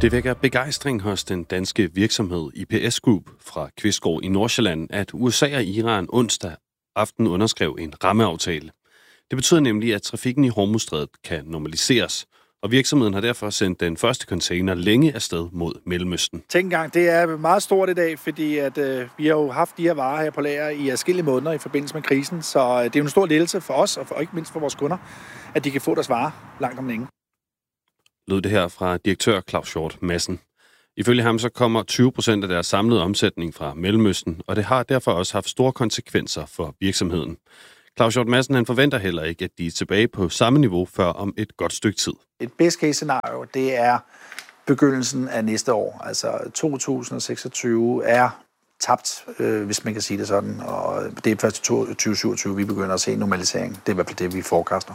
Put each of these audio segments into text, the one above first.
Det vækker begejstring hos den danske virksomhed IPS Group fra Kvistgård i Nordsjælland, at USA og Iran onsdag aften underskrev en rammeaftale. Det betyder nemlig, at trafikken i Hormuzstrædet kan normaliseres, og virksomheden har derfor sendt den første container længe afsted mod Mellemøsten. Tænk engang, det er meget stort i dag, fordi at, vi har jo haft de her varer her på lager i adskillige måneder i forbindelse med krisen, så det er jo en stor lettelse for os, og ikke mindst for vores kunder, at de kan få deres varer langt om længe. Lød det her fra direktør Claus Hjort Madsen. Ifølge ham så kommer 20% af deres samlede omsætning fra Mellemøsten, og det har derfor også haft store konsekvenser for virksomheden. Claus Hjort Madsen han forventer heller ikke, at de er tilbage på samme niveau før om et godt stykke tid. Et best case scenario, det er begyndelsen af næste år. Altså 2026 er tabt, hvis man kan sige det sådan, og det er først i 2027, vi begynder at se normalisering. Det er i hvert fald det, vi forekaster.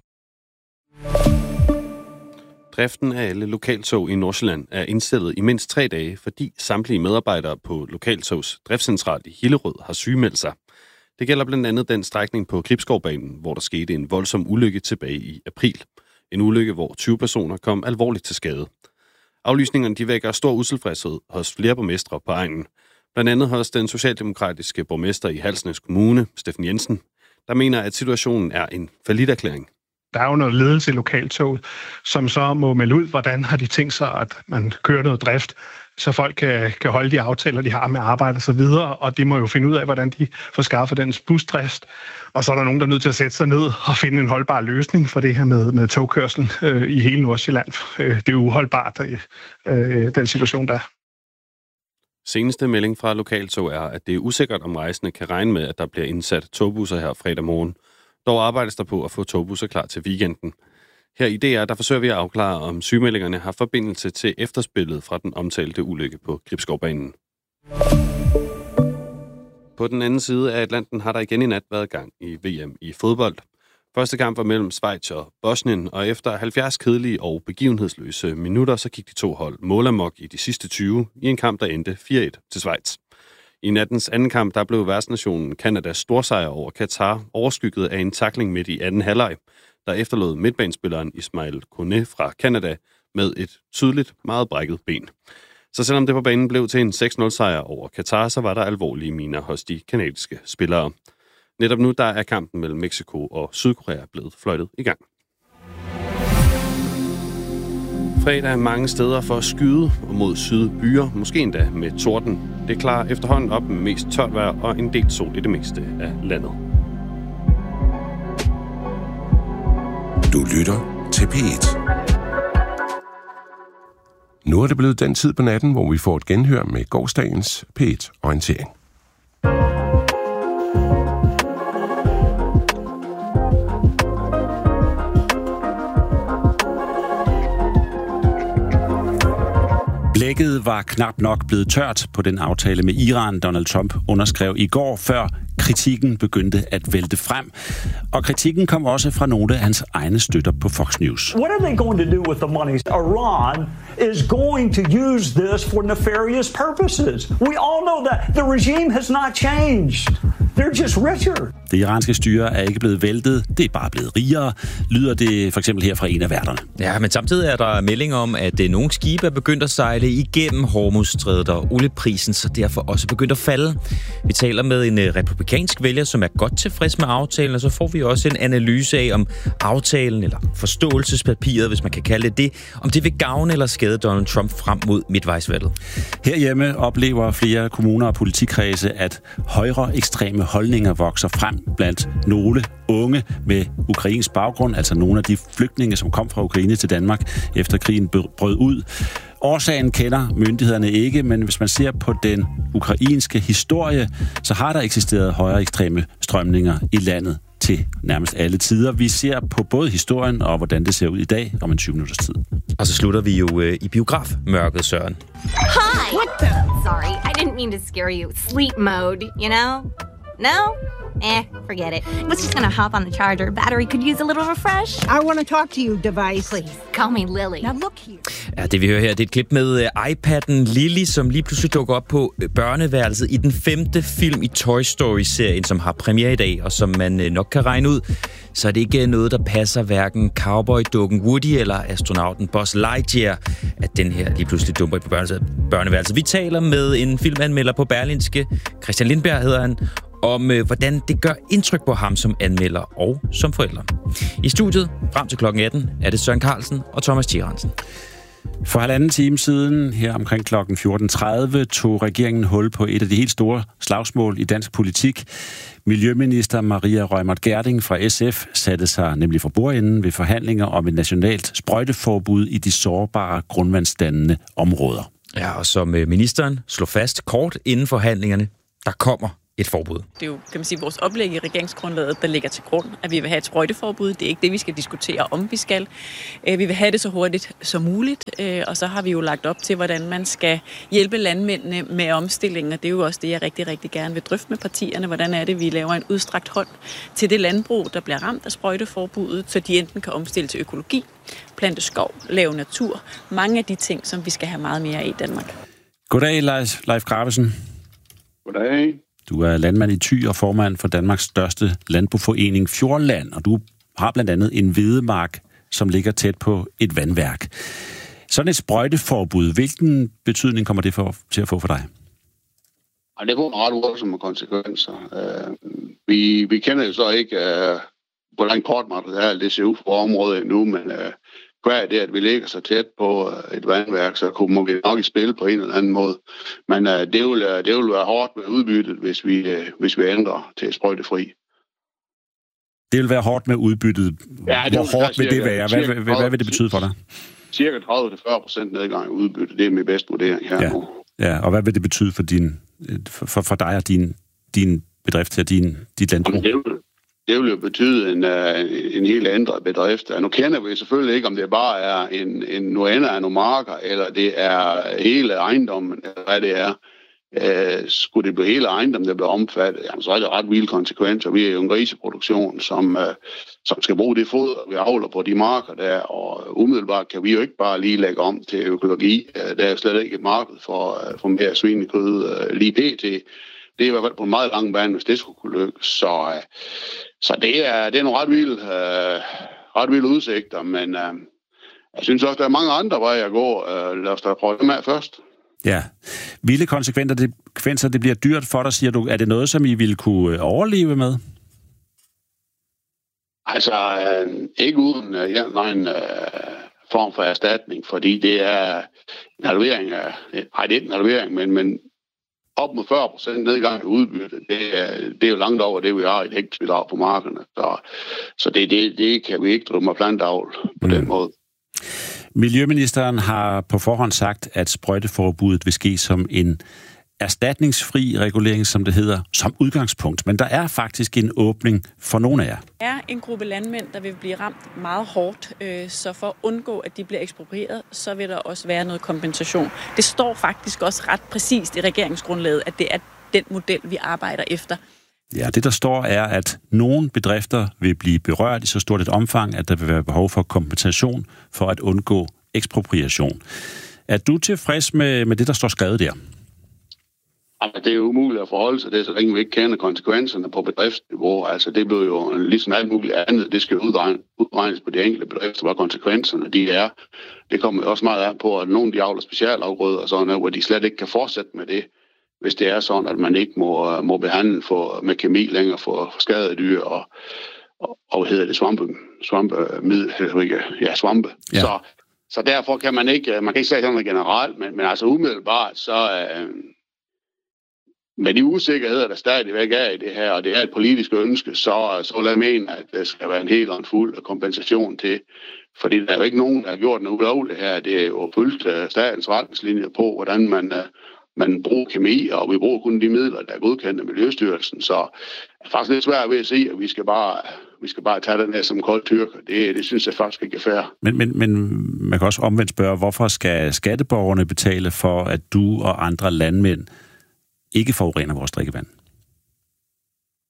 Driften af alle lokaltog i Nordsjælland er indstillet i mindst 3 dage, fordi samtlige medarbejdere på lokaltogs driftscentral i Hillerød har sygemeldt sig. Det gælder blandt andet den strækning på Gribskovbanen, hvor der skete en voldsom ulykke tilbage i april. En ulykke, hvor 20 personer kom alvorligt til skade. Aflysningerne de vækker stor utilfredshed hos flere borgmestre på egnen. Blandt andet hos den socialdemokratiske borgmester i Halsnæs Kommune, Steffen Jensen, der mener, at situationen er en falliterklæring. Der er jo noget ledelse i lokaltoget, som så må melde ud, hvordan har de tænkt sig, at man kører noget drift, så folk kan holde de aftaler, de har med arbejde og så videre, og de må jo finde ud af, hvordan de får skaffet den busdrift. Og så er der nogen, der er nødt til at sætte sig ned og finde en holdbar løsning for det her med togkørsel i hele Nordsjælland. Det er jo uholdbart, den situation, der er. Seneste melding fra lokaltog er, at det er usikkert, om rejsende kan regne med, at der bliver indsat togbusser her fredag morgen. Dog arbejdes der på at få togbusser klar til weekenden. Her i DR, der forsøger vi at afklare, om sygemeldingerne har forbindelse til efterspillet fra den omtalte ulykke på Gribskovbanen. På den anden side af Atlanten har der igen i nat været gang i VM i fodbold. Første kamp var mellem Schweiz og Bosnien, og efter 70 kedelige og begivenhedsløse minutter, så gik de to hold målamok i de sidste 20 i en kamp, der endte 4-1 til Schweiz. I nattens anden kamp, der blev værtsnationen Canadas storsejr over Katar overskygget af en tackling midt i anden halvleg, der efterlod midtbanespilleren Ismail Kone fra Canada med et tydeligt meget brækket ben. Så selvom det på banen blev til en 6-0-sejr over Katar, så var der alvorlige miner hos de kanadiske spillere. Netop nu der er kampen mellem Mexico og Sydkorea blevet fløjtet i gang. Fredag er mange steder for at skyde og mod sydbyer, måske endda med torden. Det er klar efterhånden op med mest tørt vejr og en del sol i det meste af landet. Du lytter til P1. Nu er det blevet den tid på natten, hvor vi får et genhør med gårsdagens P1-orientering. Blækket var knap nok blevet tørt på den aftale med Iran, Donald Trump underskrev i går, før kritikken begyndte at vælte frem. Og kritikken kom også fra nogle af hans egne støtter på Fox News. What are they going to do with the money? Iran is going to use this for nefarious purposes. We all know that. The regime has not changed. They're just richer. Det iranske styre er ikke blevet væltet, det er bare blevet rigere, lyder det for eksempel her fra en af værterne. Ja, men samtidig er der melding om, at nogle skibe er begyndt at sejle igennem Hormuzstrædet, og olieprisen så derfor også begyndt at falde. Vi taler med en republikansk vælger, som er godt tilfreds med aftalen, og så får vi også en analyse af, om aftalen, eller forståelsespapiret, hvis man kan kalde det, om det vil gavne eller skade Donald Trump frem mod midtvejsvalget. Herhjemme oplever flere kommuner og politikredse, at højre ekstreme holdninger vokser frem blandt nogle unge med ukrainsk baggrund, altså nogle af de flygtninge, som kom fra Ukraine til Danmark efter krigen brød ud. Årsagen kender myndighederne ikke, men hvis man ser på den ukrainske historie, så har der eksisteret højere ekstreme strømninger i landet til nærmest alle tider. Vi ser på både historien og hvordan det ser ud i dag om en 20 minutters tid. Og så slutter vi jo i biografmørket, Søren. Hi! What the? Sorry, I didn't mean to scare you. Sleep mode, you know? No? Forget it. I was just gonna hop on the charger. Battery could use a little refresh. I want to talk to you, device. Please, call me Lily. Now look here. Ja, det vi hører her, det er et klip med iPad'en Lily, som lige pludselig dukker op på børneværelset i den 5. film i Toy Story-serien, som har premiere i dag, og som man nok kan regne ud, så er det ikke noget, der passer hverken cowboy-dukken Woody eller astronauten Buzz Lightyear, at den her lige pludselig dumper på børneværelset. Vi taler med en filmanmelder på Berlingske, Christian Lindberg hedder han, om hvordan det gør indtryk på ham som anmelder og som forælder. I studiet frem til klokken 18 er det Søren Carlsen og Thomas Tierensen. For 1,5 time siden, her omkring klokken 14.30, tog regeringen hul på et af de helt store slagsmål i dansk politik. Miljøminister Maria Reumert Gjerding fra SF satte sig nemlig for bordenden ved forhandlinger om et nationalt sprøjteforbud i de sårbare grundvandsdannende områder. Ja, og som ministeren slog fast kort inden forhandlingerne, der kommer et forbud. Det er jo, kan man sige, vores oplæg i regeringsgrundlaget, der ligger til grund, at vi vil have et sprøjteforbud. Det er ikke det, vi skal diskutere, om vi skal. Vi vil have det så hurtigt som muligt, og så har vi jo lagt op til, hvordan man skal hjælpe landmændene med omstillingen, og det er jo også det, jeg rigtig, rigtig gerne vil drøfte med partierne. Hvordan er det, vi laver en udstrakt hånd til det landbrug, der bliver ramt af sprøjteforbuddet, så de enten kan omstille til økologi, plante skov, lave natur. Mange af de ting, som vi skal have meget mere af i Danmark. Goddag, Leif Gravesen. Goddag. Du er landmand i Thy og formand for Danmarks største landboforening Fjordland, og du har blandt andet en hvedemark, som ligger tæt på et vandværk. Sådan et sprøjteforbud, hvilken betydning kommer det til at få for dig? Det får nogle ret voldsomme konsekvenser. Vi kender jo så ikke, hvor langt kortmateriale det ser ud for området endnu, men hvad er det, at vi ligger så tæt på et vandværk, så må vi nok i spil på en eller anden måde. Men det vil være hårdt med udbyttet, hvis vi ændrer til sprøjtefri. Det vil være hårdt med udbyttet. Ja, hvor hårdt vil det være? Hvad vil det betyde for dig? Cirka 30-40% nedgang i udbyttet. Det er min bedste vurdering her nu. Ja, og hvad vil det betyde for dig og din bedrift og dit landbrug? Det vil jo betyde en helt ændret bedrift. Nu kender vi selvfølgelig ikke, om det bare er en af nogle marker, eller det er hele ejendommen, eller hvad det er. Skulle det blive hele ejendommen, der bliver omfattet, jamen, så er det ret vilde konsekvenser. Vi er jo en griseproduktion, som skal bruge det foder, vi avler på de marker der, og umiddelbart kan vi jo ikke bare lige lægge om til økologi. Der er jo slet ikke et marked for mere svinekød lige pt. Det er i hvert fald på en meget lang bane, hvis det skulle kunne lykkes. Så det er nogle ret vilde udsigter, men jeg synes også, der er mange andre veje at gå. Lad os da prøve det med først. Ja. Vilde konsekvenser, det bliver dyrt for dig, siger du. Er det noget, som I ville kunne overleve med? Altså, ikke uden en form for erstatning, fordi det er en halvering af... Nej, det er ikke en halvering, men op mod 40% nedgang i udbytte, det er jo langt over det, vi har i et hektarbidrag på markerne. Så det kan vi ikke drømme planteavl på den måde. Miljøministeren har på forhånd sagt, at sprøjteforbuddet vil ske som en erstatningsfri regulering, som det hedder, som udgangspunkt. Men der er faktisk en åbning for nogle af jer. Der er en gruppe landmænd, der vil blive ramt meget hårdt, så for at undgå, at de bliver eksproprieret, så vil der også være noget kompensation. Det står faktisk også ret præcist i regeringsgrundlaget, at det er den model, vi arbejder efter. Ja, det der står er, at nogle bedrifter vil blive berørt i så stort et omfang, at der vil være behov for kompensation for at undgå ekspropriation. Er du tilfreds med det, der står skrevet der? Altså, det er jo umuligt at forholde sig det, så længe vi ikke kender konsekvenserne på bedriftsniveau. Altså, det bliver jo ligesom alt muligt andet. Det skal udregnes på de enkelte bedrifter, hvad konsekvenserne de er. Det kommer også meget an på, at nogle de avler specialafgrøder og sådan noget, hvor de slet ikke kan fortsætte med det, hvis det er sådan, at man ikke må behandle med kemi længere for skadede dyr og hvad hedder det, svampe. Ja. Så derfor kan man ikke sige sådan noget generelt, men altså umiddelbart, så med de usikkerheder, der stadigvæk er i det her, og det er et politisk ønske, så lad jeg mene, at der skal være en helt og en fuld kompensation til. Fordi der er jo ikke nogen, der har gjort noget ulovligt her. Det er jo fuldt statens retningslinjer på, hvordan man bruger kemi, og vi bruger kun de midler, der er godkendt af Miljøstyrelsen. Så det er faktisk lidt svært ved at sige, at vi skal bare tage den her som kold tyrker. Det synes jeg faktisk ikke er fair. Men man kan også omvendt spørge, hvorfor skal skatteborgerne betale for, at du og andre landmænd ikke forurener vores drikkevand?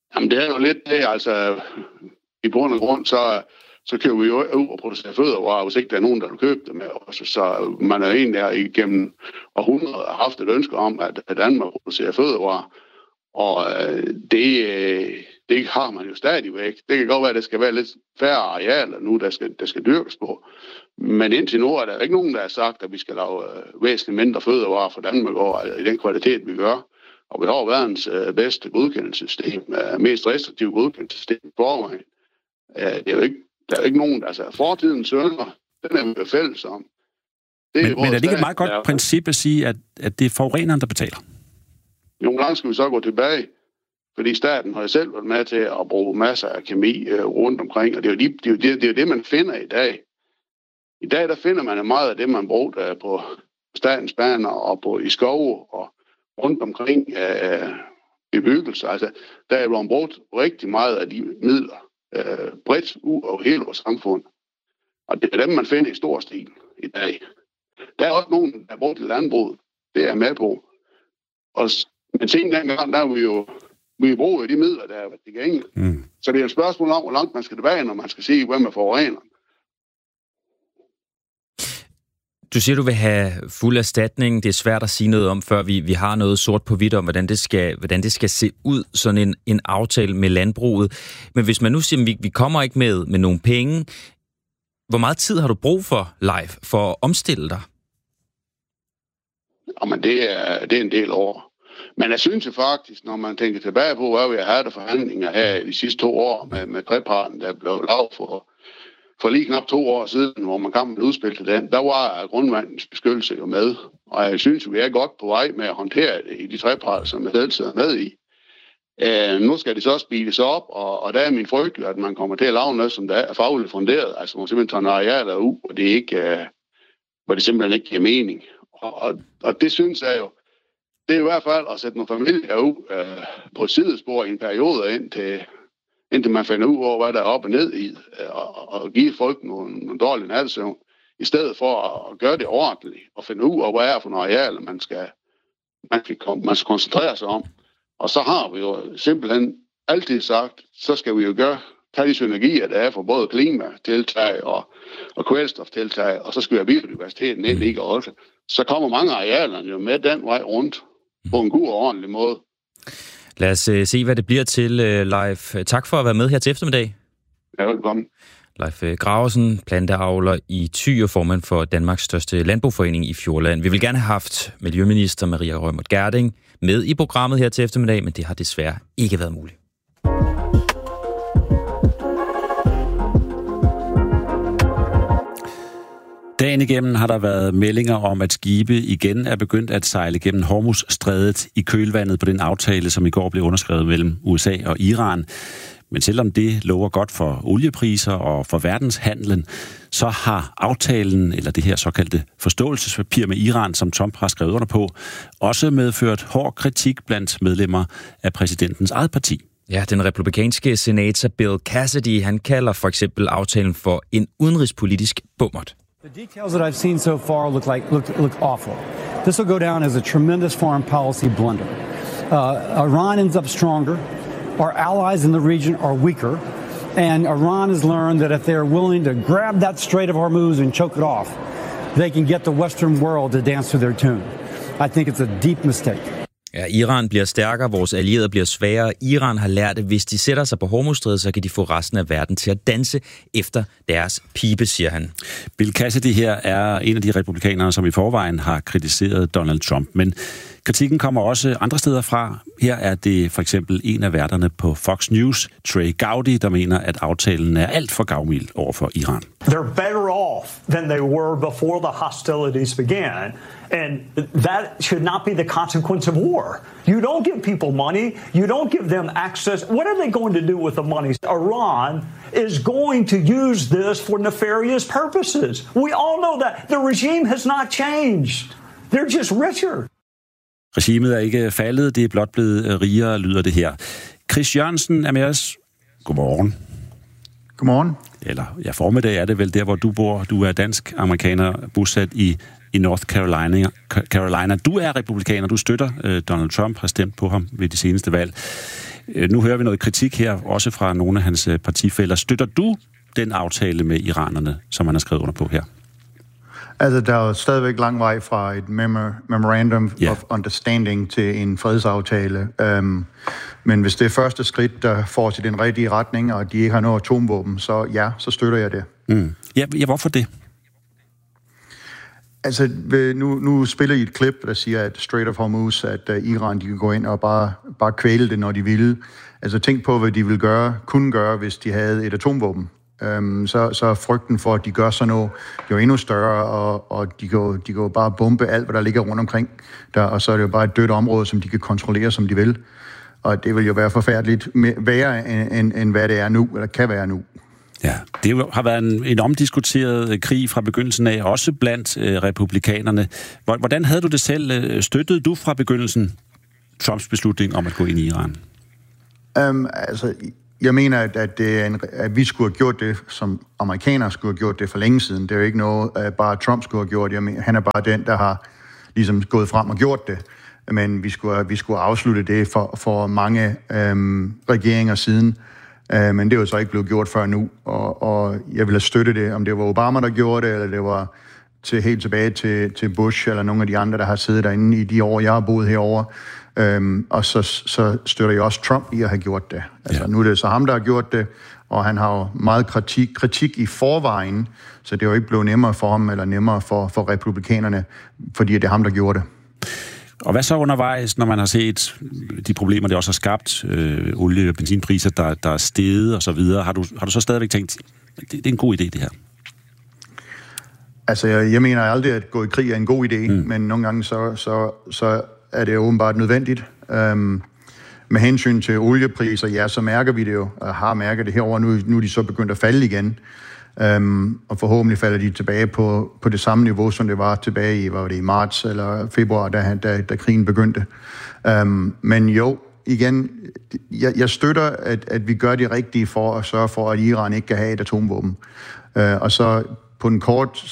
Jamen, det er jo lidt det, altså i bund og grund, så køber vi jo ud og producerer fødevarer, hvis ikke der er nogen, der vil købe dem. Så man er egentlig igennem århundreder haft et ønske om, at Danmark producerer fødevarer. Og det har man jo stadigvæk. Det kan godt være, at det skal være lidt færre arealer nu, der skal dyrkes på. Men indtil nu er der ikke nogen, der har sagt, at vi skal lave væsentligt mindre fødevarer for Danmark og i den kvalitet, vi gør. Og vi har verdens bedste godkendelsessystem, mest restriktive godkendelsessystem i forvejen. Der er ikke nogen, altså fortidens synder, den er vi jo fælles om. Men er det ikke et meget godt princip at sige, at det er forureneren, der betaler? Nogle gange skal vi så gå tilbage, fordi staten har jo selv været med til at bruge masser af kemi rundt omkring, og det er jo det, man finder i dag. I dag, der finder man meget af det, man brugte på statens baner og i skove og rundt omkring bebyggelser. Altså, der er blevet brugt rigtig meget af de midler bredt ud over hele vores samfund. Og det er dem, man finder i stor stil i dag. Der er også nogen, der er brugt i landbruget. Det er jeg med på. Men siden dengang, der er vi bruger de midler, der er tilgængelige. Så det er et spørgsmål om, hvor langt man skal tilbage, når man skal se, hvem er forureneren. Du siger, du vil have fuld erstatning. Det er svært at sige noget om, før vi har noget sort på hvidt om, hvordan det skal se ud, sådan en aftale med landbruget. Men hvis man nu siger, at vi kommer ikke med nogen penge, hvor meget tid har du brug for, Leif, for at omstille dig? Jamen, det er en del år. Men jeg synes jo faktisk, når man tænker tilbage på, hvad vi har haft forhandlinger her i de sidste 2 år med treparten, der blev lavet for lige knap 2 år siden, hvor man kom med et udspil til den, der var grundvandens beskyttelse jo med. Og jeg synes, vi er godt på vej med at håndtere det i de treparter, som jeg selv sidder med i. Nu skal det så speedes op, og der er min frygt, at man kommer til at lave noget, som der er fagligt funderet. Altså man simpelthen tager arealer ud, hvor det simpelthen ikke giver mening. Og det synes jeg jo, det er i hvert fald at sætte nogle familier ud på et sidespor i en periode, indtil man finder ud over, hvad der er op og ned i, og give folk nogle dårlige nattesøvn, i stedet for at gøre det ordentligt, og finde ud af, hvad er for nogle arealer, man skal koncentrere sig om. Og så har vi jo simpelthen altid sagt, så skal vi jo tage de synergier, der er for både klimatiltag og kvælstoftiltag, og så skal vi have biodiversiteten ind i også. Så kommer mange arealerne jo med den vej rundt på en god og ordentlig måde. Lad os se, hvad det bliver til, Leif. Tak for at være med her til eftermiddag. Ja, velkommen. Leif Graversen, planteavler i Thy og formand for Danmarks største landboforening i Fjordland. Vi vil gerne have haft miljøminister Maria Reumert Gjerding med i programmet her til eftermiddag, men det har desværre ikke været muligt. Dagen igennem har der været meldinger om, at skibe igen er begyndt at sejle gennem Hormuzstrædet i kølvandet på den aftale, som i går blev underskrevet mellem USA og Iran. Men selvom det lover godt for oliepriser og for verdenshandlen, så har aftalen, eller det her såkaldte forståelsespapir med Iran, som Trump har skrevet under på, også medført hård kritik blandt medlemmer af præsidentens eget parti. Ja, den republikanske senator Bill Cassidy, han kalder for eksempel aftalen for en udenrigspolitisk bummert. The details that I've seen so far look awful. This will go down as a tremendous foreign policy blunder. Iran ends up stronger. Our allies in the region are weaker. And Iran has learned that if they're willing to grab that Strait of Hormuz and choke it off, they can get the Western world to dance to their tune. I think it's a deep mistake. Ja, Iran bliver stærkere, vores allierede bliver svagere. Iran har lært, at hvis de sætter sig på Hormuzstrædet, så kan de få resten af verden til at danse efter deres pibe, siger han. Bill Cassidy her er en af de republikanere, som i forvejen har kritiseret Donald Trump. Men kritikken kommer også andre steder fra. Her er det for eksempel en af værterne på Fox News, Trey Gowdy, der mener, at aftalen er alt for gavmild over for Iran. They're better off than they were before the hostilities began. And that should not be the consequence of war. You don't give people money. You don't give them access. What are they going to do with the money? Iran is going to use this for nefarious purposes. We all know that. The regime has not changed. They're just richer. Regimet er ikke faldet, det er blot blevet rigere, lyder det her. Chris Jørgensen er med os. Godmorgen. Godmorgen. Eller ja, formiddag er det vel der, hvor du bor. Du er dansk-amerikaner, bosat i North Carolina. Du er republikaner, du støtter Donald Trump, har stemt på ham ved de seneste valg. Nu hører vi noget kritik her, også fra nogle af hans partifæller. Støtter du den aftale med iranerne, som han har skrevet under på her? Altså, der er jo stadigvæk lang vej fra et memorandum of understanding til en fredsaftale. Men hvis det er første skridt, der får os i den rigtige retning, og de ikke har noget atomvåben, så støtter jeg det. Mm. Ja, hvorfor det? Altså, nu spiller I et klip, der siger, at Strait of Hormuz, at Iran de kan gå ind og bare kvæle det, når de vil. Altså, tænk på, hvad de ville kunne gøre, hvis de havde et atomvåben. Så frygten for, at de gør sådan noget, det er jo endnu større, og de kan jo bare bombe alt, hvad der ligger rundt omkring der, og så er det jo bare et dødt område, som de kan kontrollere, som de vil. Og det vil jo være forfærdeligt værre, end hvad det er nu, eller kan være nu. Ja, det har været en omdiskuteret krig fra begyndelsen af, også blandt republikanerne. Hvordan havde du det selv? Støttede du fra begyndelsen Trumps beslutning om at gå ind i Iran? Altså, jeg mener, at vi skulle have gjort det, som amerikanere skulle have gjort det for længe siden. Det er jo ikke noget, bare Trump skulle have gjort. Han er bare den, der har ligesom gået frem og gjort det. Men vi skulle afslutte det for mange regeringer siden. Men det er jo så ikke blevet gjort før nu, og jeg ville have støttet det, om det var Obama, der gjorde det, eller det var helt tilbage til Bush, eller nogle af de andre, der har siddet derinde i de år, jeg har boet herovre. Og så støtter jeg også Trump i at have gjort det. Altså, nu er det så ham, der har gjort det, og han har jo meget kritik i forvejen, så det er jo ikke blevet nemmere for ham, eller nemmere for republikanerne, fordi det er ham, der gjorde det. Og hvad så undervejs, når man har set de problemer, det også har skabt, olie- og benzinpriser, der er steget og så videre, har du så stadigvæk tænkt, det er en god idé, det her? Altså, jeg mener aldrig, at gå i krig er en god idé, men nogle gange så er det åbenbart nødvendigt. Med hensyn til oliepriser, så mærker vi det jo, og har mærket det herover. Nu er de så begyndt at falde igen. Og forhåbentlig falder de tilbage på det samme niveau, som det var tilbage i marts eller februar, da krigen begyndte. Men jo, igen, jeg støtter, at vi gør det rigtige for at sørge for, at Iran ikke kan have et atomvåben. Og så på den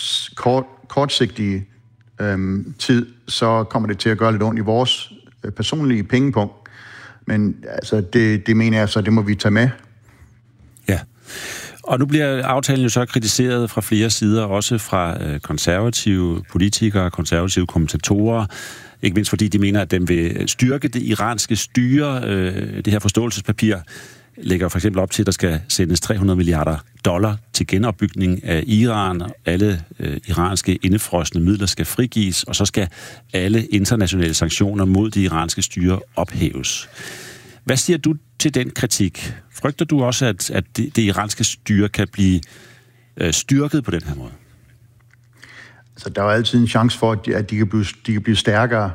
kortsigtige tid, så kommer det til at gøre lidt ondt i vores personlige pengepunkt. Men altså, det mener jeg, så det må vi tage med. Ja. Og nu bliver aftalen jo så kritiseret fra flere sider, også fra konservative politikere, konservative kommentatorer, ikke mindst fordi de mener, at den vil styrke det iranske styre. Det her forståelsespapir lægger for eksempel op til, at der skal sendes $300 milliarder til genopbygning af Iran. Alle iranske indefrosne midler skal frigives, og så skal alle internationale sanktioner mod det iranske styre ophæves. Hvad siger du til den kritik? Frygter du også, at det iranske styre kan blive styrket på den her måde? Altså, der er altid en chance for, at de kan blive stærkere.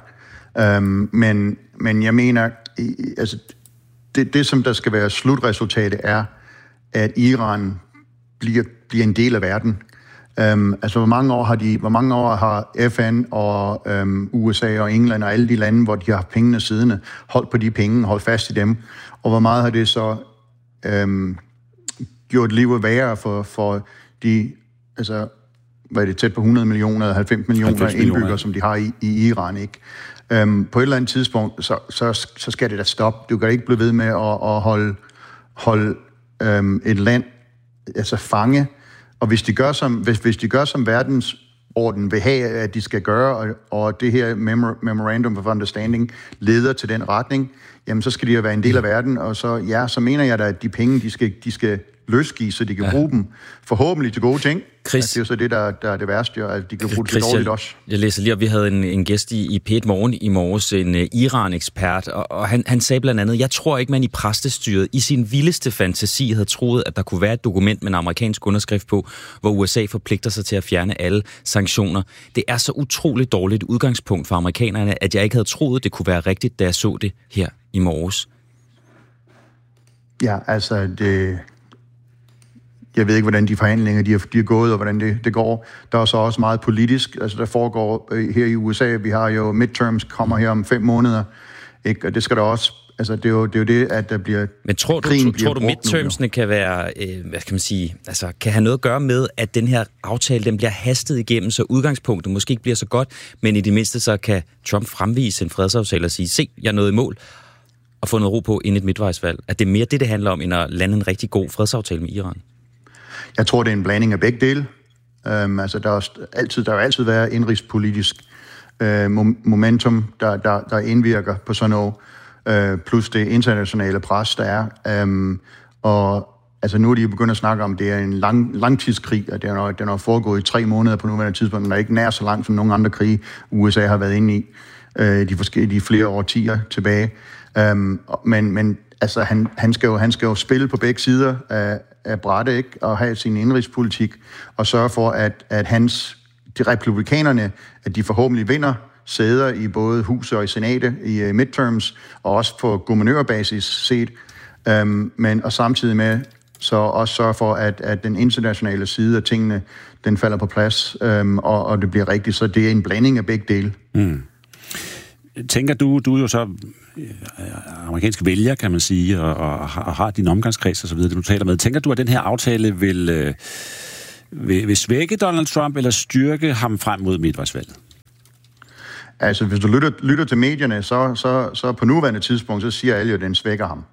Men jeg mener, altså, det som der skal være slutresultatet er, at Iran bliver en del af verden. Altså, hvor mange år har FN og USA og England og alle de lande, hvor de har pengene siddende, holdt på de penge, holdt fast i dem, og hvor meget har det så gjort livet værre for de, altså, hvad er det, tæt på 100 millioner eller 90 millioner indbyggere, som de har i Iran, ikke? På et eller andet tidspunkt, så skal det da stoppe. Du kan ikke blive ved med at holde et land altså fange. Og hvis de gør som verdensorden vil have, at de skal gøre, og det her Memorandum of Understanding leder til den retning, jamen så skal de jo være en del af verden, og så mener jeg da, at de penge, de skal løsgive, så de kan bruge dem forhåbentlig til gode ting. Chris, det er jo så det, der er det værste, at de kan bruge det til dårligt også. Jeg læser lige, og vi havde en gæst i P1 Morgen i morges, en Iran-ekspert, og han sagde blandt andet, jeg tror ikke, man i præstestyret i sin vildeste fantasi havde troet, at der kunne være et dokument med en amerikansk underskrift på, hvor USA forpligter sig til at fjerne alle sanktioner. Det er så utroligt dårligt udgangspunkt for amerikanerne, at jeg ikke havde troet, det kunne være rigtigt, da jeg så det her i morges. Ja, altså jeg ved ikke, hvordan de forhandlinger de er gået, og hvordan det går. Der er så også meget politisk, altså der foregår her i USA. Vi har jo midterms, kommer her om 5 måneder, ikke? Og det skal der også, altså det er jo det, at der bliver... Men tror du midtermsene kan være, hvad skal man sige, altså kan have noget at gøre med, at den her aftale, den bliver hastet igennem, så udgangspunktet måske ikke bliver så godt, men i det mindste så kan Trump fremvise en fredsaftale og sige, se, jeg nåede i mål. at få noget ro på inden et midtvejsvalg? At det er mere det handler om, end at lande en rigtig god fredsaftale med Iran? Jeg tror, det er en blanding af begge dele. Altså, der har altid været indrigspolitisk momentum, der indvirker på sådan noget, plus det internationale pres, der er. Og altså, nu er de jo begyndt at snakke om, at det er en langtidskrig, og den har foregået i 3 måneder på nuværende tidspunkt, men der er ikke nær så langt som nogle andre krige, USA har været inde i de flere årtier tilbage. Men altså, han skal jo spille på begge sider af brættet, ikke? Og have sin indrigspolitik, og sørge for, at de republikanerne, at de forhåbentlig vinder sæder i både huset og i senatet i midterms, og også på guvernørbasis set, og samtidig med så også sørge for, at den internationale side af tingene, den falder på plads, og det bliver rigtigt. Så det er en blanding af begge dele. Tænker du er jo så amerikansk vælger, kan man sige, og har din omgangskreds og så videre, det du taler med. Tænker du, at den her aftale vil svække Donald Trump, eller styrke ham frem mod midtvejsvalget? Altså, hvis du lytter til medierne, så på nuværende tidspunkt, så siger alle jo, at den svækker ham.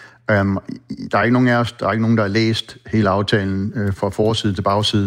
Der er ikke nogen af os, der har læst hele aftalen fra forside til bagside.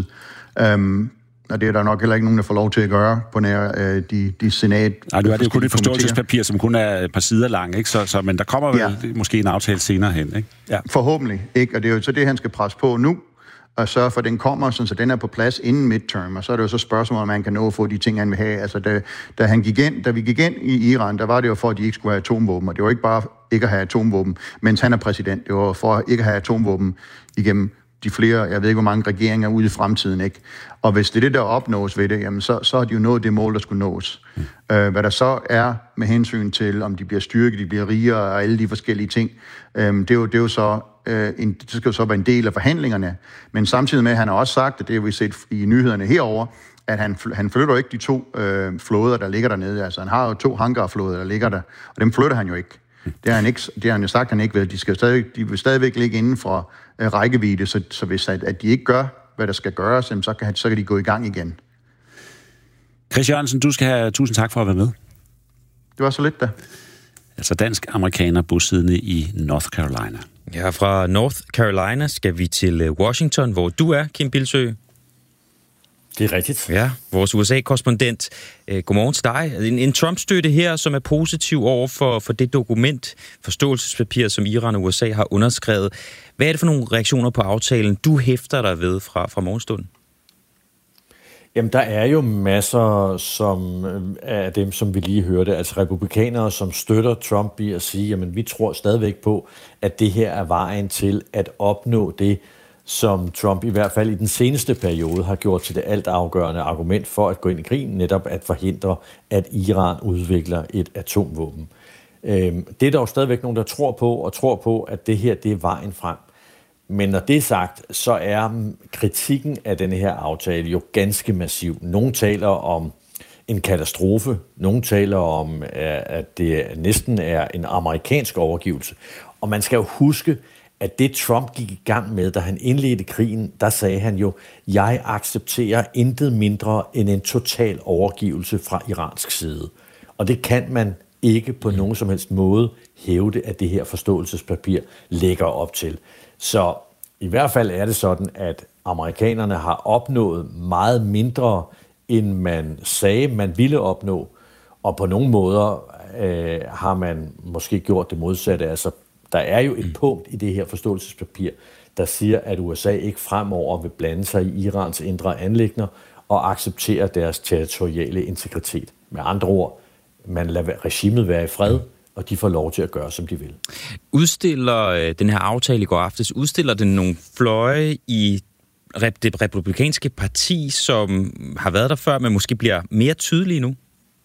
Og det er der nok heller ikke nogen, der får lov til at gøre på nær de senat. Nej, det er jo kun et forståelsespapir, som kun er et par sider lang, ikke? Men der kommer vel måske en aftale senere hen, ikke? Ja. Forhåbentlig, ikke? Og det er jo så det, han skal presse på nu, og sørge for, at den kommer, så den er på plads inden midterm. Og så er det jo så spørgsmål, om man kan nå at få de ting, han vil have. Altså, da vi gik ind i Iran, der var det jo for, at de ikke skulle have atomvåben. Og det var ikke bare ikke at have atomvåben, mens han er præsident. Det var for ikke at have atomvåben igennem de flere, jeg ved ikke, hvor mange regeringer ude i fremtiden, ikke? Og hvis det er det, der opnås ved det, jamen så har de jo nået det mål, der skulle nås. Hvad der så er med hensyn til, om de bliver styrket, de bliver rigere og alle de forskellige ting, det skal jo så være en del af forhandlingerne. Men samtidig med, at han har også sagt, og det har vi set i nyhederne herover, at han flytter ikke de 2 flåder, der ligger dernede. Altså, han har jo 2 hangarflåder, der ligger der, og dem flytter han jo ikke. Det har han jo sagt, han ikke vil. De vil stadigvæk ligge inden for rækkevidde, så hvis at de ikke gør, hvad der skal gøres, så kan de gå i gang igen. Chris Jørgensen, du skal have tusind tak for at være med. Det var så lidt da. Altså dansk-amerikaner bosiddende i North Carolina. Ja, fra North Carolina skal vi til Washington, hvor du er, Kim Bildsøe. Det er rigtigt. Ja, vores USA-korrespondent. Godmorgen til dig. En Trump-støtte her, som er positiv over for det dokument, forståelsespapir, som Iran og USA har underskrevet. Hvad er det for nogle reaktioner på aftalen, du hæfter dig ved fra morgenstunden? Jamen, der er jo masser af dem, som vi lige hørte, altså republikanere, som støtter Trump i at sige, jamen vi tror stadigvæk på, at det her er vejen til at opnå det, som Trump i hvert fald i den seneste periode har gjort til det altafgørende argument for at gå ind i krigen, netop at forhindre, at Iran udvikler et atomvåben. Det er der jo stadigvæk nogen, der tror på, at det her det er vejen frem. Men når det er sagt, så er kritikken af denne her aftale jo ganske massiv. Nogle taler om en katastrofe. Nogle taler om, at det næsten er en amerikansk overgivelse. Og man skal jo huske, at det Trump gik i gang med, da han indledte krigen, der sagde han jo, jeg accepterer intet mindre end en total overgivelse fra iransk side. Og det kan man ikke på nogen som helst måde hævde, at det her forståelsespapir lægger op til. Så i hvert fald er det sådan, at amerikanerne har opnået meget mindre, end man sagde, man ville opnå. Og på nogle måder har man måske gjort det modsatte. Altså, der er jo et punkt i det her forståelsespapir, der siger, at USA ikke fremover vil blande sig i Irans indre anliggender og acceptere deres territoriale integritet. Med andre ord, man lader regimet være i fred, og de får lov til at gøre, som de vil. Udstiller den her aftale i går aftes, udstiller den nogle fløje i det republikanske parti, som har været der før, men måske bliver mere tydelige nu?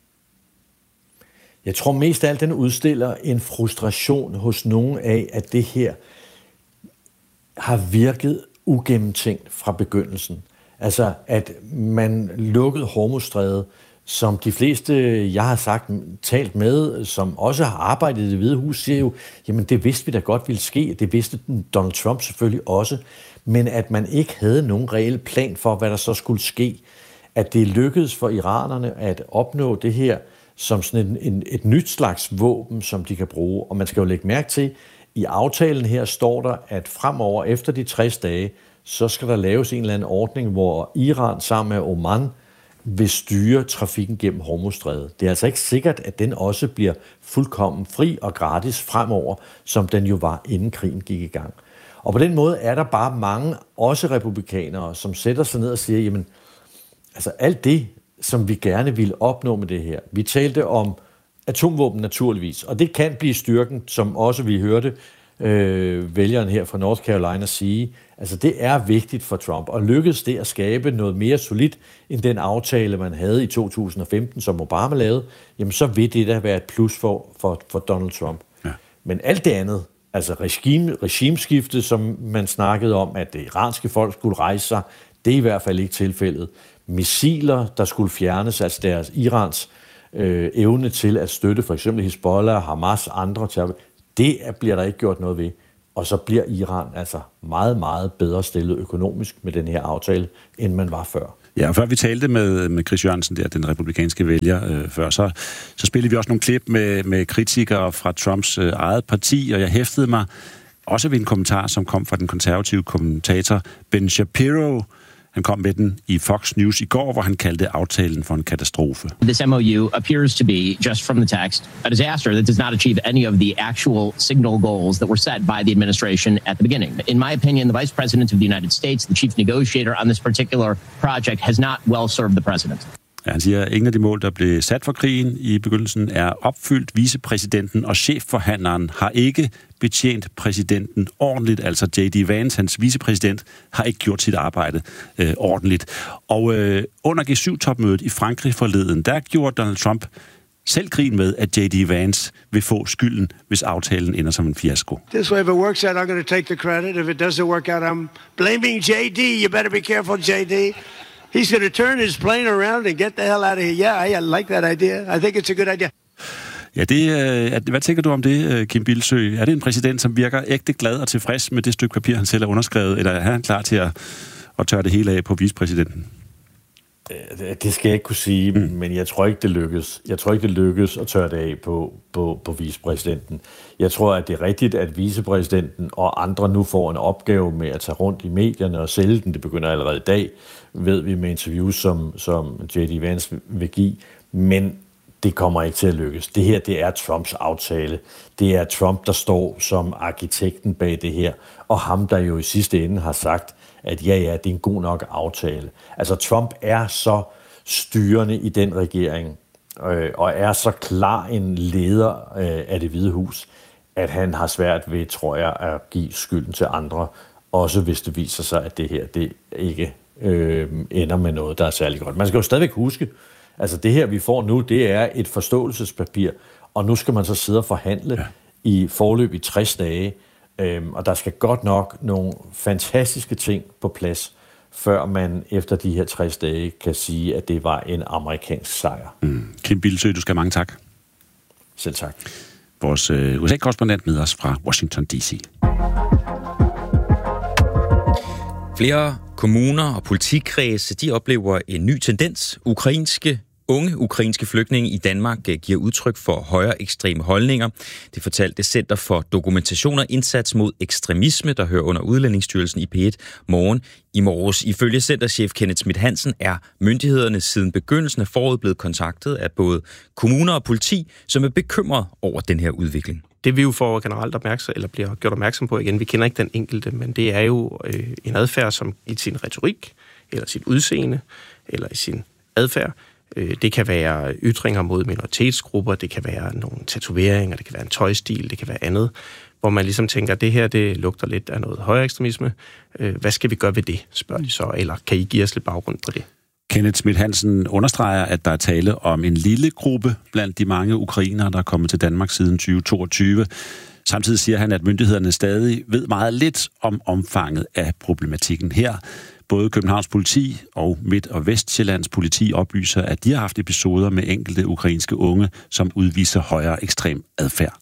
Jeg tror mest af alt, den udstiller en frustration hos nogen af, at det her har virket ugennemtænkt fra begyndelsen. Altså, at man lukkede Hormuzstrædet, som de fleste, jeg har talt med, som også har arbejdet i Det Hvide Hus, siger jo, jamen det vidste vi da godt ville ske, det vidste Donald Trump selvfølgelig også, men at man ikke havde nogen reel plan for, hvad der så skulle ske. At det lykkedes for iranerne at opnå det her, som sådan et nyt slags våben, som de kan bruge. Og man skal jo lægge mærke til, i aftalen her står der, at fremover efter de 60 dage, så skal der laves en eller anden ordning, hvor Iran sammen med Oman vil styre trafikken gennem Hormuzstrædet. Det er altså ikke sikkert, at den også bliver fuldkommen fri og gratis fremover, som den jo var, inden krigen gik i gang. Og på den måde er der bare mange, også republikanere, som sætter sig ned og siger, jamen, altså alt det, som vi gerne ville opnå med det her. Vi talte om atomvåben naturligvis, og det kan blive styrken, som også vi hørte vælgeren her fra North Carolina sige, altså det er vigtigt for Trump, og lykkedes det at skabe noget mere solidt end den aftale, man havde i 2015, som Obama lavede, jamen så vil det da være et plus for Donald Trump. Ja. Men alt det andet, altså regimeskiftet, som man snakkede om, at det iranske folk skulle rejse sig, det er i hvert fald ikke tilfældet. Missiler, der skulle fjernes, altså deres Irans evne til at støtte for eksempel Hezbollah, Hamas, andre terror, det bliver der ikke gjort noget ved. Og så bliver Iran altså meget, meget bedre stillet økonomisk med den her aftale, end man var før. Ja, og før vi talte med Chris Jørgensen, der, den republikanske vælger, før, så spillede vi også nogle klip med kritikere fra Trumps eget parti, og jeg hæftede mig også ved en kommentar, som kom fra den konservative kommentator Ben Shapiro. Han kom med den i Fox News i går, hvor han kaldte aftalen for en katastrofe. This MOU appears to be, just from the text, a disaster that does not achieve any of the actual signal goals that were set by the administration at the beginning. In my opinion, the Vice President of the United States, the chief negotiator on this particular project, has not well served the president. Ja, han siger, at ingen af de mål, der blev sat for krigen i begyndelsen, er opfyldt. Vicepræsidenten og chefforhandleren har ikke betjent præsidenten ordentligt. Altså J.D. Vance, hans vicepræsident, har ikke gjort sit arbejde ordentligt. Og under G7-topmødet i Frankrig forleden, der gjorde Donald Trump selv grin med, at J.D. Vance vil få skylden, hvis aftalen ender som en fiasko. This way, if it works out, I'm going to take the credit. If it doesn't work out, I'm blaming J.D. You better be careful, J.D. He's going to turn his plane around and get the hell out of here. Yeah, I like that idea. I think it's a good idea. Ja, hvad tænker du om det, Kim Bildsøe? Er det en præsident, som virker ægte glad og tilfreds med det stykke papir, han selv har underskrevet, eller er han klar til at tørre det hele af på vicepræsidenten? Det skal jeg ikke kunne sige, men jeg tror ikke, det lykkes. Jeg tror ikke, det lykkes at tørre det af på vicepræsidenten. Jeg tror, at det er rigtigt, at vicepræsidenten og andre nu får en opgave med at tage rundt i medierne og sælge den. Det begynder allerede i dag, ved vi med interviews, som J.D. Vance vil give. Men det kommer ikke til at lykkes. Det her, det er Trumps aftale. Det er Trump, der står som arkitekten bag det her, og ham, der jo i sidste ende har sagt, at ja, det er en god nok aftale. Altså, Trump er så styrende i den regering, og er så klar en leder af Det Hvide Hus, at han har svært ved, tror jeg, at give skylden til andre, også hvis det viser sig, at det her, det ikke ender med noget, der er særlig godt. Man skal jo stadigvæk huske, altså det her, vi får nu, det er et forståelsespapir, og nu skal man så sidde og forhandle i forløb i 60 dage, og der skal godt nok nogle fantastiske ting på plads, før man efter de her 60 dage kan sige, at det var en amerikansk sejr. Kim Bildsøe, du skal have mange tak. Selv tak. Vores USA-korrespondent med os fra Washington D.C. Flere kommuner og politikredse, de oplever en ny tendens. Unge ukrainske flygtninge i Danmark giver udtryk for højere ekstreme holdninger. Det fortalte Center for Dokumentation og Indsats mod Ekstremisme, der hører under Udlændingsstyrelsen i P1 morgen i morges. Ifølge centerchef Kenneth Schmidt Hansen er myndighederne siden begyndelsen af foråret blevet kontaktet af både kommuner og politi, som er bekymret over den her udvikling. Det vi jo får generelt bliver gjort opmærksom på igen, vi kender ikke den enkelte, men det er jo en adfærd, som i sin retorik, eller sit udseende, eller i sin adfærd, det kan være ytringer mod minoritetsgrupper, det kan være nogle tatoveringer, det kan være en tøjstil, det kan være andet, hvor man ligesom tænker, at det her, det lugter lidt af noget højere ekstremisme. Hvad skal vi gøre ved det, spørger de så, eller kan I give os lidt baggrund på det? Kenneth Schmidt Hansen understreger, at der er tale om en lille gruppe blandt de mange ukrainere, der er kommet til Danmark siden 2022. Samtidig siger han, at myndighederne stadig ved meget lidt om omfanget af problematikken her. Både Københavns politi og Midt- og Vestsjællands politi oplyser, at de har haft episoder med enkelte ukrainske unge, som udviser højere ekstrem adfærd.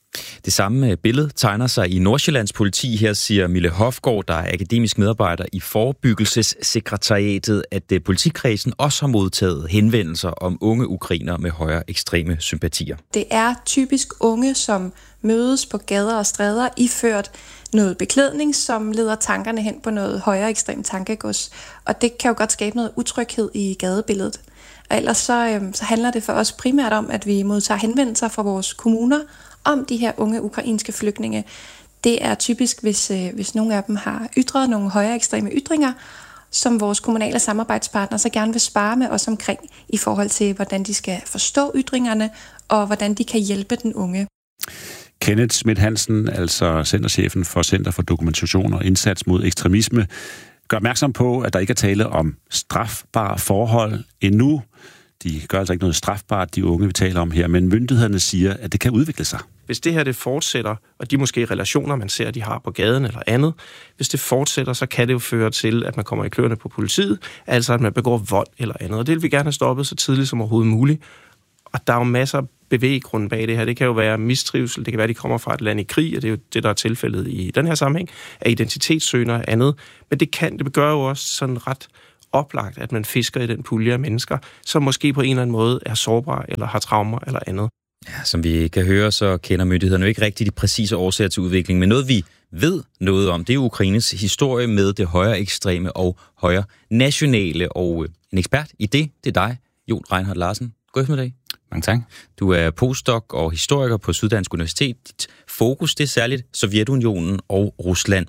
Det samme billede tegner sig i Nordsjællands politi. Her siger Mille Hofgaard, der er akademisk medarbejder i Forebyggelsessekretariatet, at politikredsen også har modtaget henvendelser om unge ukrainere med højere ekstreme sympatier. Det er typisk unge, som mødes på gader og stræder, iført noget beklædning, som leder tankerne hen på noget højere ekstremt tankegods. Og det kan jo godt skabe noget utryghed i gadebilledet. Og ellers så handler det for os primært om, at vi modtager henvendelser fra vores kommuner om de her unge ukrainske flygtninge. Det er typisk, hvis nogle af dem har ytret nogle højere ekstreme ytringer, som vores kommunale samarbejdspartnere så gerne vil spare med os omkring i forhold til, hvordan de skal forstå ytringerne og hvordan de kan hjælpe den unge. Kenneth Schmidt Hansen, altså centerchefen for Center for Dokumentation og Indsats mod Ekstremisme, gør opmærksom på, at der ikke er tale om strafbare forhold endnu. De gør altså ikke noget strafbart, de unge, vi taler om her, men myndighederne siger, at det kan udvikle sig. Hvis det her det fortsætter, og de måske relationer, man ser, de har på gaden eller andet, hvis det fortsætter, så kan det jo føre til, at man kommer i kløerne på politiet, altså at man begår vold eller andet. Og det vil vi gerne have stoppet så tidligt som overhovedet muligt. Og der er jo masser af bevæggrunde bag det her. Det kan jo være mistrivsel, det kan være, at de kommer fra et land i krig, og det er jo det, der er tilfældet i den her sammenhæng, af identitetssøgner og andet. Men det gør jo også sådan ret oplagt, at man fisker i den pulje af mennesker, som måske på en eller anden måde er sårbare eller har traumer eller andet. Ja, som vi kan høre, så kender myndighederne jo ikke rigtig de præcise årsager til udviklingen, men noget vi ved noget om, det er Ukraines historie med det højere ekstreme og højere nationale, og en ekspert i det er dig, Jon Reinhardt Larsen. God eftermiddag. Mange tak. Du er postdoc og historiker på Syddansk Universitet. Dit fokus, det er særligt Sovjetunionen og Rusland.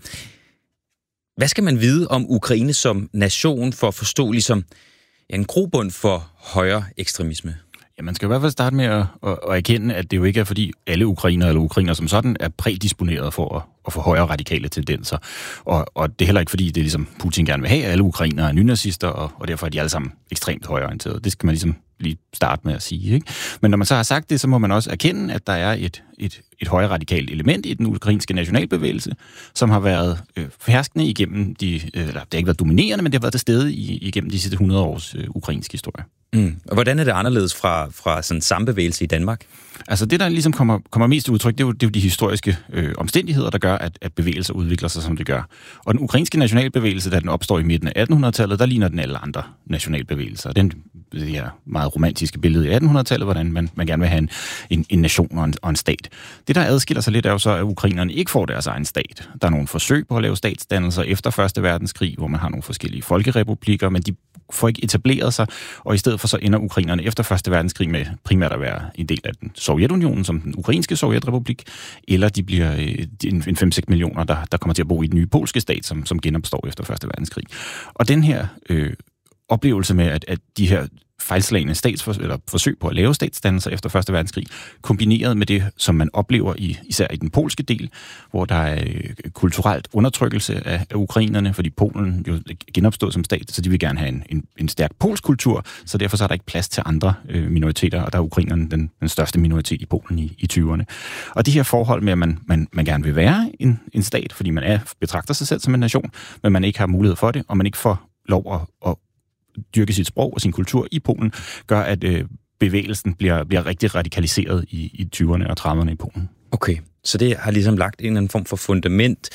Hvad skal man vide om Ukraine som nation for at forstå ligesom en grobund for højere ekstremisme? Ja, man skal i hvert fald starte med at erkende, at det jo ikke er, fordi alle ukrainere eller ukrainere som sådan er prædisponeret for at få højere radikale tendenser. Og det er heller ikke, fordi det er ligesom Putin gerne vil have, at alle ukrainere er nynazister, og derfor er de alle sammen ekstremt højreorienterede. Det skal man ligesom lige starte med at sige, ikke? Men når man så har sagt det, så må man også erkende, at der er et højere radikalt element i den ukrainske nationalbevægelse, som har været herskende igennem det har ikke været dominerende, men det har været til stede igennem de sidste 100 års ukrainske historie. Og hvordan er det anderledes fra sådan samme bevægelse i Danmark? Altså det, der ligesom kommer mest til udtryk, det er jo de historiske omstændigheder, der gør, at bevægelser udvikler sig, som det gør. Og den ukrainske nationalbevægelse, da den opstår i midten af 1800-tallet, der ligner den alle andre nationalbevægelser. Det her meget romantiske billede i 1800-tallet, hvordan man gerne vil have en nation og en stat. Det, der adskiller sig lidt, er jo så, at ukrainerne ikke får deres egen stat. Der er nogle forsøg på at lave statsdannelser efter 1. verdenskrig, hvor man har nogle forskellige folkerepublikker, men de får ikke etableret sig, og i stedet for så ender ukrainerne efter 1. verdenskrig med primært at være en del af den Sovjetunionen, som den ukrainske sovjetrepublik, eller de bliver en 5-6 millioner, der kommer til at bo i den nye polske stat, som genopstår efter 1. verdenskrig. Og den her oplevelse med, at de her fejlslagne forsøg på at lave statsdannelser efter 1. verdenskrig, kombineret med det, som man oplever især i den polske del, hvor der er kulturelt undertrykkelse af ukrainerne, fordi Polen jo genopstod som stat, så de vil gerne have en stærk polsk kultur, så derfor så er der ikke plads til andre minoriteter, og der er ukrainerne den største minoritet i Polen i 20'erne. Og de her forhold med, at man gerne vil være en stat, fordi man betragter sig selv som en nation, men man ikke har mulighed for det, og man ikke får lov at dyrke sit sprog og sin kultur i Polen, gør, at bevægelsen bliver rigtig radikaliseret i 20'erne og 30'erne i Polen. Okay, så det har ligesom lagt en eller anden form for fundament.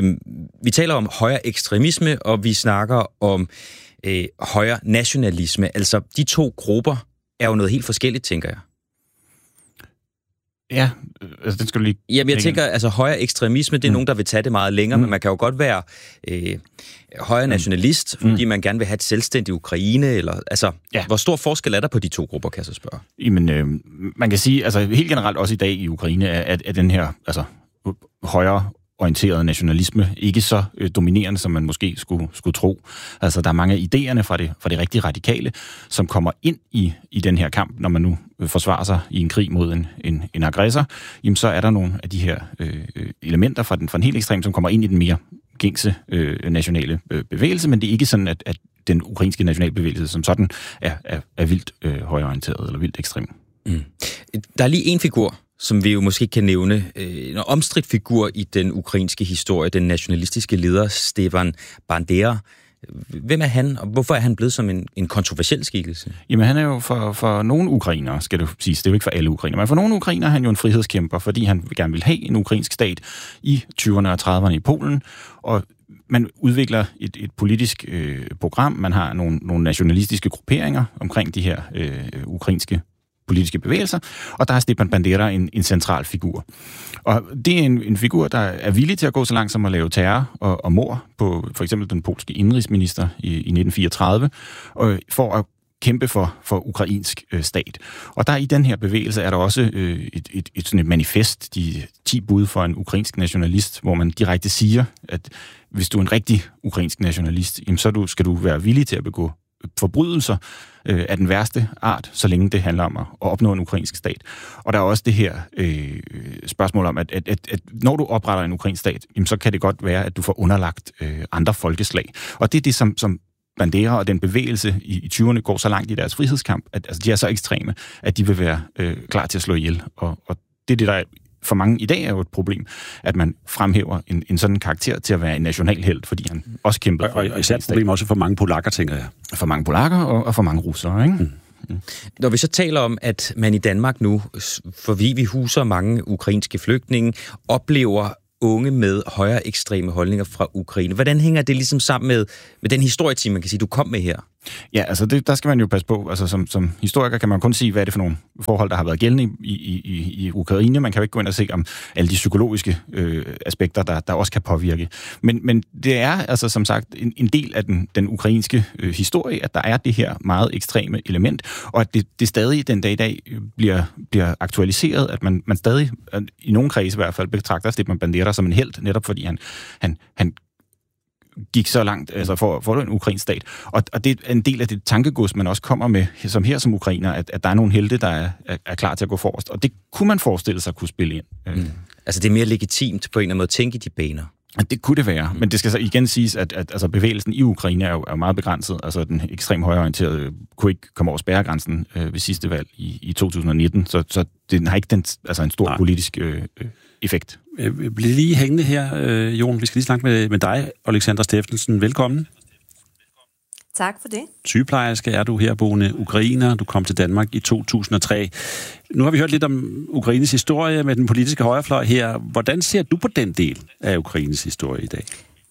Vi taler om højere ekstremisme, og vi snakker om højere nationalisme. Altså, de to grupper er jo noget helt forskelligt, tænker jeg. Ja, altså den skal du lige... Jamen, jeg tænker, altså højere ekstremisme, det er nogen, der vil tage det meget længere, men man kan jo godt være højere nationalist, fordi man gerne vil have et selvstændigt Ukraine, eller altså, hvor stor forskel er der på de to grupper, kan jeg så spørge? Jamen, man kan sige, altså helt generelt også i dag i Ukraine, at den her, altså højere orienteret nationalisme ikke så dominerende, som man måske skulle tro. Altså, der er mange af idéerne fra det rigtig radikale, som kommer ind i den her kamp, når man nu forsvarer sig i en krig mod en aggressor. Jamen, så er der nogle af de her elementer fra den helt ekstrem, som kommer ind i den mere gængse nationale bevægelse, men det er ikke sådan, at den ukrainske nationalbevægelse som sådan er vildt højreorienteret eller vildt ekstrem. Der er lige en figur, som vi jo måske kan nævne, en omstridt figur i den ukrainske historie, den nationalistiske leder Stepan Bandera. Hvem er han, og hvorfor er han blevet som en kontroversiel skikkelse? Jamen, han er jo for nogle ukrainere, skal det siges. Det er jo ikke for alle ukrainere, men for nogle ukrainere er han jo en frihedskæmper, fordi han gerne vil have en ukrainsk stat i 20'erne og 30'erne i Polen, og man udvikler et politisk program. Man har nogle nationalistiske grupperinger omkring de her ukrainske politiske bevægelser, og der er Stepan Bandera en central figur. Og det er en figur, der er villig til at gå så langt som at lave terror og mord på for eksempel den polske indrigsminister i 1934, for at kæmpe for ukrainsk stat. Og der i den her bevægelse er der også sådan et manifest, de 10 bud for en ukrainsk nationalist, hvor man direkte siger, at hvis du er en rigtig ukrainsk nationalist, jamen så skal du være villig til at begå forbrydelser af den værste art, så længe det handler om at opnå en ukrainsk stat. Og der er også det her spørgsmål om, at når du opretter en ukrainsk stat, jamen, så kan det godt være, at du får underlagt andre folkeslag. Og det er det, som Bandera og den bevægelse i 20'erne går så langt i deres frihedskamp, at altså, de er så ekstreme, at de vil være klar til at slå ihjel. Og det er det, der for mange i dag er jo et problem, at man fremhæver en sådan karakter til at være en nationalhelt, fordi han også kæmper for... Og især et problem også for mange polakker, tænker jeg. For mange polakker og for mange russere, ikke? Når vi så taler om, at man i Danmark nu, fordi vi huser mange ukrainske flygtninge, oplever unge med højere ekstreme holdninger fra Ukraine. Hvordan hænger det ligesom sammen med den historietime, man kan sige, du kom med her? Ja, altså der skal man jo passe på. Altså som historiker kan man kun sige, hvad er det for nogle forhold, der har været gældende i Ukraine. Man kan jo ikke gå ind og se om alle de psykologiske aspekter, der også kan påvirke. Men det er altså som sagt en del af den ukrainske historie, at der er det her meget ekstreme element, og at det stadig den dag i dag bliver aktualiseret, at man stadig, i nogle kredse i hvert fald, betragter Stepan Bandera som en helt, netop fordi han gik så langt altså for en ukrainsk stat. Og det er en del af det tankegods, man også kommer med, som ukrainer, at der er nogle helte, der er klar til at gå forrest. Og det kunne man forestille sig kunne spille ind. Altså det er mere legitimt på en eller anden måde at tænke i de baner. Det kunne det være, men det skal så igen siges, at altså bevægelsen i Ukraine er jo meget begrænset. Altså den ekstremt højreorienterede kunne ikke komme over spærregrænsen ved sidste valg i 2019, så det har ikke en stor politisk effekt. Bliv lige hængende her, Jon. Vi skal lige snakke med dig, Alexandra Steffensen. Velkommen. Tak for det. Sygeplejerske er du herboende ukrainer. Du kom til Danmark i 2003. Nu har vi hørt lidt om Ukraines historie med den politiske højrefløj her. Hvordan ser du på den del af Ukraines historie i dag?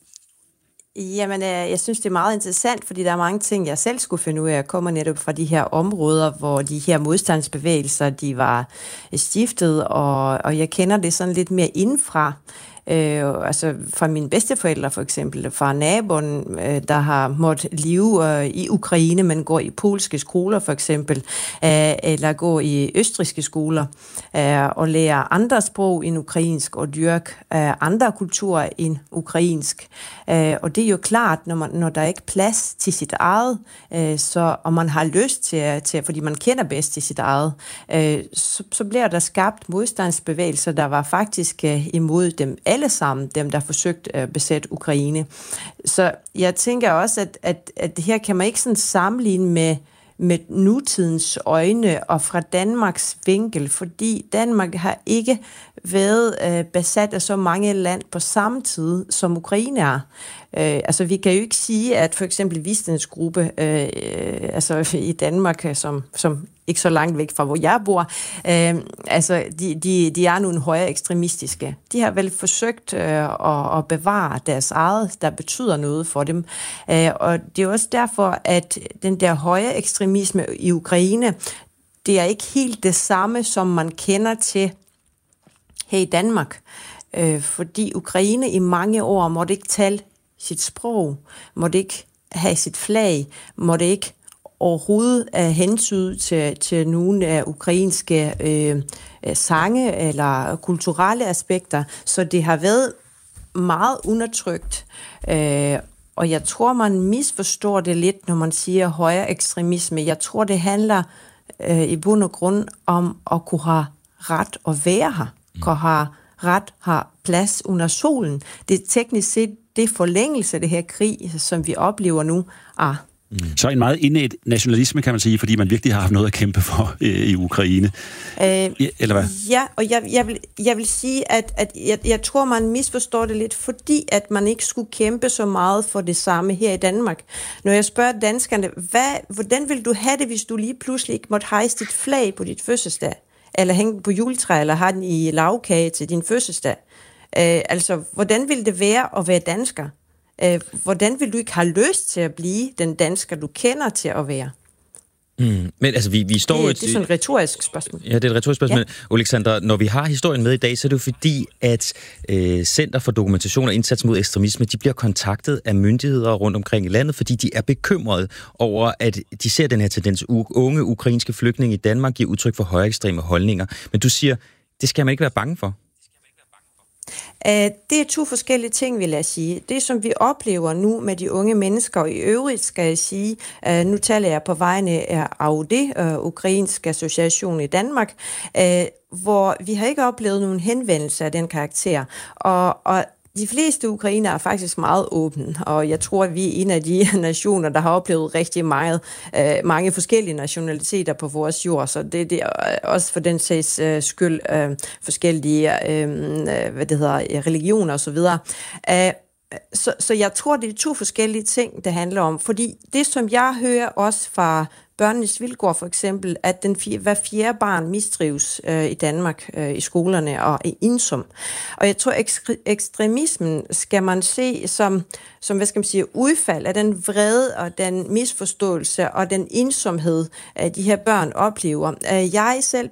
Jamen, jeg synes, det er meget interessant, fordi der er mange ting, jeg selv skulle finde ud af. Jeg kommer netop fra de her områder, hvor de her modstandsbevægelser, de var stiftet, og jeg kender det sådan lidt mere indfra. Altså fra mine bedsteforældre for eksempel, fra naboen, der har måttet leve i Ukraine, men går i polske skoler for eksempel, eller går i østrigske skoler, og lærer andre sprog end ukrainsk, og dyrker andre kulturer end ukrainsk. Og det er jo klart, når der er ikke plads til sit eget, og man har lyst til, fordi man kender bedst til sit eget, så bliver der skabt modstandsbevægelser, der var faktisk imod dem alle sammen, dem der forsøgte at besætte Ukraine. Så jeg tænker også, at her kan man ikke sådan sammenligne med nutidens øjne og fra Danmarks vinkel, fordi Danmark har ikke været besat af så mange land på samme tid, som Ukraine er. Altså vi kan jo ikke sige, at for eksempel Wisdens gruppe altså i Danmark, som ikke så langt væk fra, hvor jeg bor, altså de er nogle højere ekstremistiske. De har vel forsøgt at bevare deres eget, der betyder noget for dem. Og det er også derfor, at den der højere ekstremisme i Ukraine, det er ikke helt det samme, som man kender til her i Danmark. Fordi Ukraine i mange år måtte ikke tale sit sprog, måtte ikke have sit flag, måtte ikke overhovedet hensyn til nogle af ukrainske sange eller kulturelle aspekter. Så det har været meget undertrykt. Og jeg tror, man misforstår det lidt, når man siger højere ekstremisme. Jeg tror, det handler i bund og grund om at kunne have ret at være her. Kunne have ret har plads under solen. Det er teknisk set det forlængelse af det her krig, som vi oplever nu. Så en meget indet nationalisme, kan man sige, fordi man virkelig har haft noget at kæmpe for i Ukraine. Eller hvad? Ja, og jeg vil sige, at jeg tror, man misforstår det lidt, fordi at man ikke skulle kæmpe så meget for det samme her i Danmark. Når jeg spørger danskerne, hvordan vil du have det, hvis du lige pludselig ikke måtte hejse dit flag på dit fødselsdag? Eller hænge den på juletræ, eller have den i lavkage til din fødselsdag? Altså, hvordan vil det være at være dansker? Hvordan vil du ikke have lyst til at blive den dansker, du kender til at være? Men altså, vi står... Det er sådan et retorisk spørgsmål. Ja, det er et retorisk spørgsmål. Ja. Alexander, når vi har historien med i dag, så er det jo fordi, at Center for Dokumentation og Indsats mod Ekstremisme, de bliver kontaktet af myndigheder rundt omkring i landet, fordi de er bekymrede over, at de ser den her tendens. Unge ukrainske flygtninge i Danmark giver udtryk for højere ekstreme holdninger. Men du siger, det skal man ikke være bange for. Det er to forskellige ting, vil jeg sige. Det, som vi oplever nu med de unge mennesker, og i øvrigt skal jeg sige, nu taler jeg på vegne af AUD, Ukrainsk Association i Danmark, hvor vi har ikke oplevet nogen henvendelse af den karakter. Og de fleste ukrainere er faktisk meget åbne, og jeg tror, at vi er en af de nationer, der har oplevet rigtig mange forskellige nationaliteter på vores jord, så det er også for den sags skyld forskellige religioner og så videre. Så jeg tror, det er to forskellige ting, det handler om, fordi det, som jeg hører også fra Børnenes Vilkår for eksempel, at hver fjerde barn mistrives i Danmark i skolerne og er ensom. Og jeg tror, ekstremismen skal man se som hvad skal man sige, udfald af den vrede og den misforståelse og den ensomhed, de her børn oplever. Jeg selv